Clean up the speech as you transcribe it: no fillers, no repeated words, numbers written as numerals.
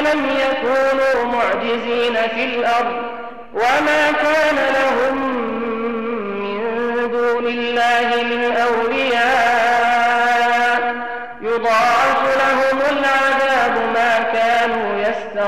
لم يكونوا معجزين في الأرض وما كان لهم من دون الله من أولياء يضاعف لهم العذاب ما كانوا يستطيعون